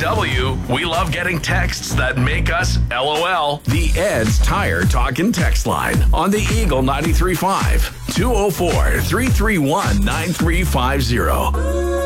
W, we love getting texts that make us LOL. The Ed's Tire Talkin' text line on the Eagle 93.5, 204-331-9350.